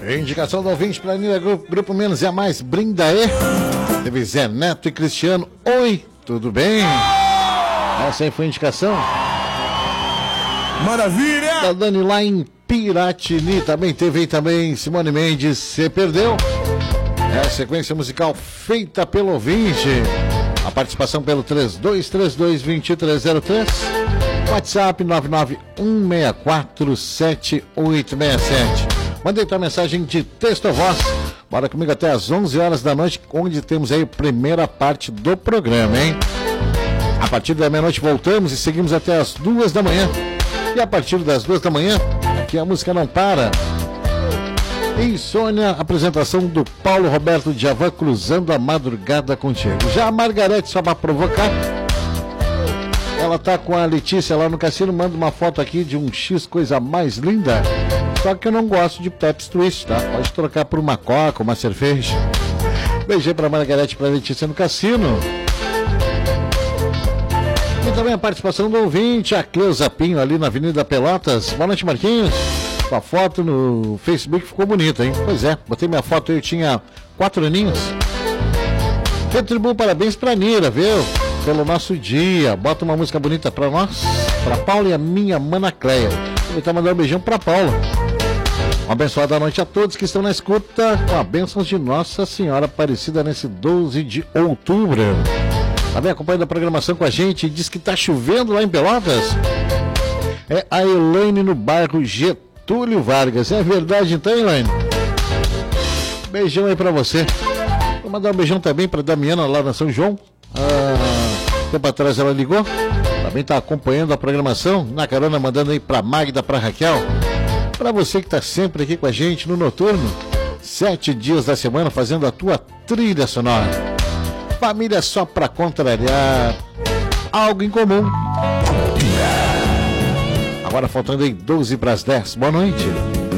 Indicação do ouvinte para Nira Grupo Menos e a Mais, brinda aí. Teve Zé Neto e Cristiano. Oi, tudo bem? Essa aí foi a indicação. Maravilha! Da Dani lá em Piratini. Também teve aí também Simone Mendes, Você Perdeu. É a sequência musical feita pelo ouvinte. A participação pelo 3232-2303. WhatsApp 991647867. Mandei tua mensagem de texto ou voz. Bora comigo até às 11 horas da noite, onde temos aí a primeira parte do programa, hein? A partir da meia-noite voltamos e seguimos até as 2 da manhã. E a partir das 2 da manhã, que a música não para. Insônia, apresentação do Paulo Roberto Djavan, cruzando a madrugada contigo. Já a Margarete, só para provocar, ela tá com a Letícia lá no cassino, manda uma foto aqui de um X, coisa mais linda. Só que eu não gosto de Pepsi Twist, tá? Pode trocar por uma coca, uma cerveja. Beijei pra Margarete e pra Letícia no cassino. E também a participação do ouvinte, a Cleusa Pinho, ali na Avenida Pelotas. Boa noite, Marquinhos. A foto no Facebook ficou bonita, hein? Pois é, botei minha foto, eu tinha 4 aninhos. Retribuo parabéns pra Nira, viu? Pelo nosso dia. Bota uma música bonita pra nós, pra Paula e a minha mana Cleia. Vou tá mandando um beijão pra Paula. Uma abençoada noite a todos que estão na escuta, com a bênção de Nossa Senhora Aparecida nesse 12 de outubro. Tá bem acompanhando a programação com a gente? Diz que tá chovendo lá em Pelotas. É a Elaine no bairro Getúlio Vargas. É verdade então, Elaine? Beijão aí pra você. Vou mandar um beijão também pra Damiana lá na São João. Tempo atrás ela ligou. Também tá acompanhando a programação. Na carona mandando aí pra Magda, pra Raquel. Pra você que tá sempre aqui com a gente no Noturno. 7 dias da semana fazendo a tua trilha sonora. Família só pra contrariar. Algo em comum. Agora faltando aí 12 para as 10. Boa noite.